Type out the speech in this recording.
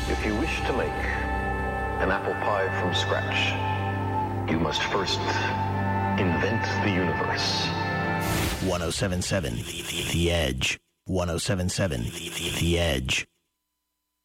If you wish to make an apple pie from scratch, you must first invent the universe. 107.7 The Edge. 107.7 The Edge.